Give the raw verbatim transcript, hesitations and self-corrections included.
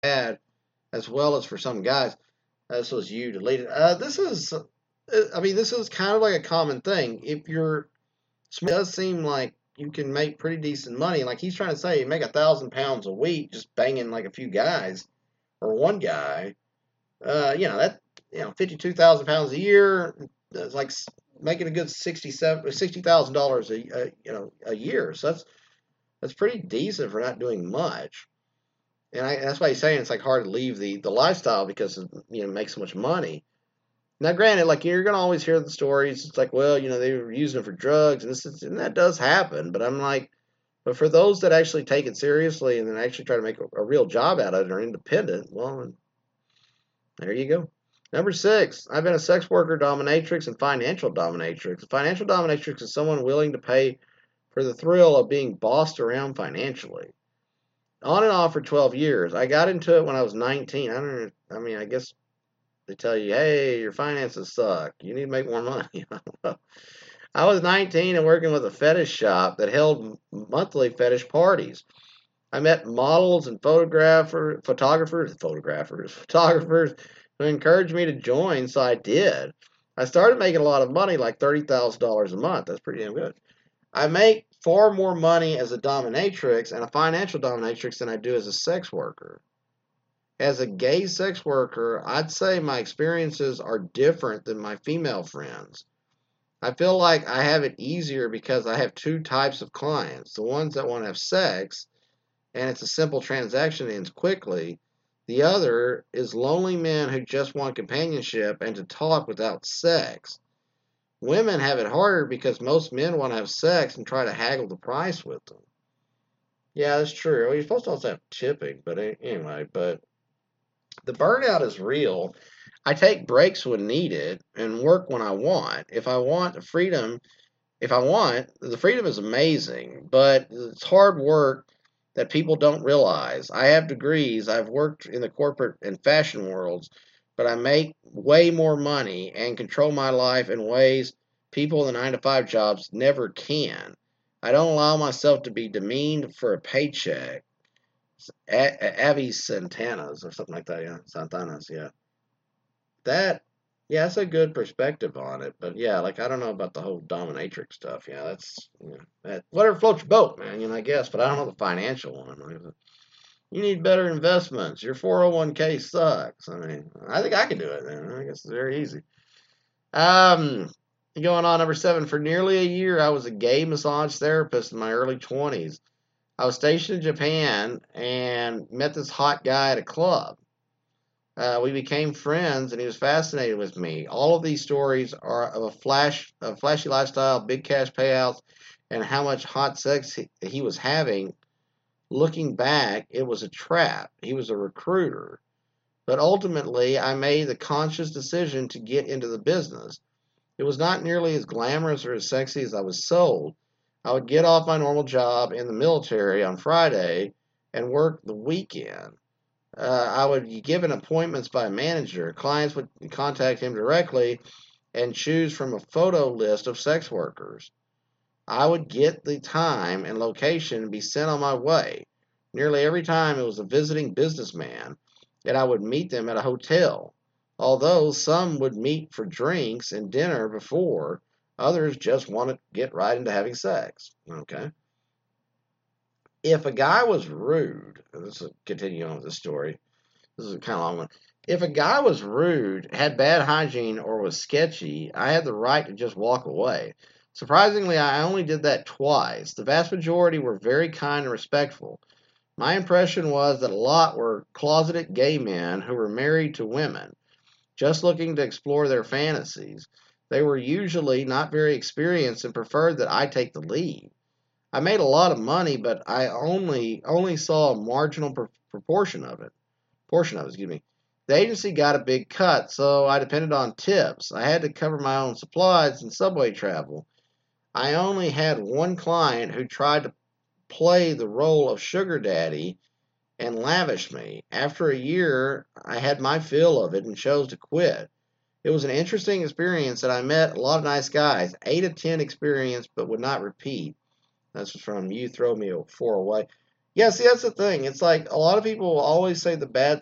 bad, as well as for some guys. This was you deleted. Uh, this is, uh, I mean, this is kind of like a common thing. If you're smart, it does seem like you can make pretty decent money. Like he's trying to say, make a thousand pounds a week just banging like a few guys or one guy. Uh, you know that you know fifty-two thousand pounds a year. It's like making a good sixty-seven, sixty thousand dollars a a- you know a year. So that's that's pretty decent for not doing much. And I, that's why he's saying it's like hard to leave the the lifestyle because you know make so much money. Now, granted, like you're gonna always hear the stories. It's like, well, you know, they were using it for drugs, and this is, and that does happen. But I'm like, but for those that actually take it seriously and then actually try to make a, a real job out of it or independent, well, there you go. Number six, I've been a sex worker, dominatrix, and financial dominatrix. A financial dominatrix is someone willing to pay for the thrill of being bossed around financially. On and off for twelve years. I got into it when I was nineteen. I don't. I mean, I guess they tell you, hey, your finances suck. You need to make more money. I was nineteen and working with a fetish shop that held monthly fetish parties. I met models and photographer, photographers, photographers, photographers who encouraged me to join, so I did. I started making a lot of money, like thirty thousand dollars a month. That's pretty damn good. I make far more money as a dominatrix and a financial dominatrix than I do as a sex worker. As a gay sex worker, I'd say my experiences are different than my female friends. I feel like I have it easier because I have two types of clients, the ones that want to have sex and it's a simple transaction that ends quickly. The other is lonely men who just want companionship and to talk without sex. Women have it harder because most men want to have sex and try to haggle the price with them. Yeah, that's true. Well, you're supposed to also have tipping, but anyway, but the burnout is real. I take breaks when needed and work when I want. If I want the freedom, if I want, the freedom is amazing, but it's hard work that people don't realize. I have degrees, I've worked in the corporate and fashion worlds, but I make way more money and control my life in ways people in the nine to five jobs never can. I don't allow myself to be demeaned for a paycheck. A- Avi Santanas or something like that, yeah. Santanas, yeah. That, yeah, that's a good perspective on it. But yeah, like I don't know about the whole dominatrix stuff. Yeah, that's you know, that whatever floats your boat, man. You know, I guess. But I don't know the financial one. Like, you need better investments. Your four oh one k sucks. I mean, I think I can do it. Then I guess it's very easy. Um, going on number seven. For nearly a year, I was a gay massage therapist in my early twenties. I was stationed in Japan and met this hot guy at a club. Uh, we became friends, and he was fascinated with me. All of these stories are of a flash, a flashy lifestyle, big cash payouts, and how much hot sex he, he was having. Looking back, it was a trap. He was a recruiter. But ultimately, I made the conscious decision to get into the business. It was not nearly as glamorous or as sexy as I was sold. I would get off my normal job in the military on Friday and work the weekend. Uh, I would be given appointments by a manager. Clients would contact him directly and choose from a photo list of sex workers. I would get the time and location and be sent on my way. Nearly every time it was a visiting businessman, and I would meet them at a hotel. Although some would meet for drinks and dinner before, others just wanted to get right into having sex. Okay. If a guy was rude, this is continue on with the story. This is a kind of long one. If a guy was rude, had bad hygiene, or was sketchy, I had the right to just walk away. Surprisingly, I only did that twice. The vast majority were very kind and respectful. My impression was that a lot were closeted gay men who were married to women, just looking to explore their fantasies. They were usually not very experienced and preferred that I take the lead. I made a lot of money, but I only only saw a marginal pr- proportion of it portion of it, excuse me. The agency got a big cut, so I depended on tips. I had to cover my own supplies and subway travel. I only had one client who tried to play the role of sugar daddy and lavish me. After a year, I had my fill of it and chose to quit. It was an interesting experience, and I met a lot of nice guys. Eight of ten experience, but would not repeat. That's from You Throw Me Four Away. Yeah, see, that's the thing. It's like a lot of people will always say the bad